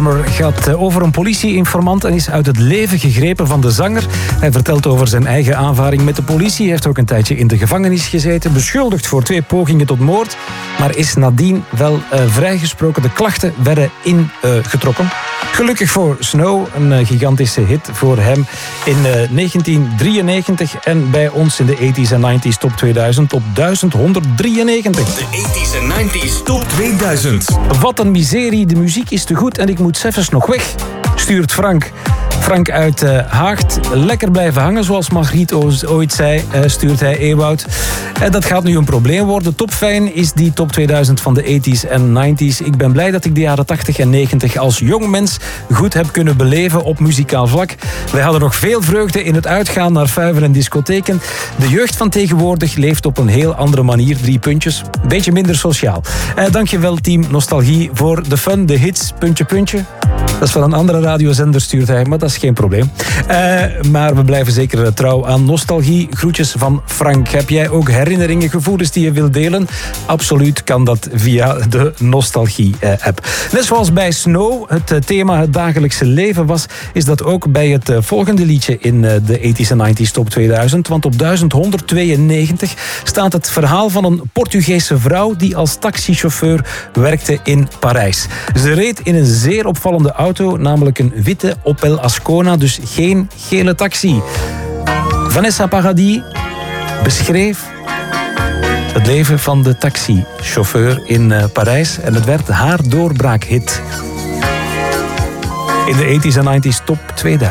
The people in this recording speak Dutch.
Het gaat over een politieinformant en is uit het leven gegrepen van de zanger. Hij vertelt over zijn eigen aanvaring met de politie. Hij heeft ook een tijdje in de gevangenis gezeten. Beschuldigd voor 2 pogingen tot moord. Maar is nadien wel vrijgesproken. De klachten werden ingetrokken. Gelukkig voor Snow, een gigantische hit voor hem in 1993. En bij ons in de 80s en 90s top 2000 op 1193. De 80s en 90s top 2000. Wat een miserie, de muziek is te goed en ik moet zelfs nog weg, stuurt Frank. Frank uit Haagt. Lekker blijven hangen, zoals Margriet ooit zei, stuurt hij Ewout. Dat gaat nu een probleem worden. Topfijn is die top 2000 van de 80s en 90s. Ik ben blij dat ik de jaren 80 en 90 als jong mens goed heb kunnen beleven op muzikaal vlak. Wij hadden nog veel vreugde in het uitgaan naar fuiven en discotheken. De jeugd van tegenwoordig leeft op een heel andere manier. 3 puntjes. Beetje minder sociaal. Dankjewel team Nostalgie voor de fun, de hits, puntje, puntje. Dat is van een andere radiozender, stuurt hij, maar dat is geen probleem. Maar we blijven zeker trouw aan nostalgie. Groetjes van Frank. Heb jij ook herinneringen, gevoelens die je wilt delen? Absoluut kan dat via de Nostalgie-app. Net zoals bij Snow het thema het dagelijkse leven was, is dat ook bij het volgende liedje in de 80s en 90s top 2000. Want op 1192 staat het verhaal van een Portugese vrouw die als taxichauffeur werkte in Parijs. Ze reed in een zeer opvallende auto, namelijk een witte Opel Ascona, dus geen gele taxi. Vanessa Paradis beschreef het leven van de taxichauffeur in Parijs en het werd haar doorbraakhit in de 80s en 90s top 2000.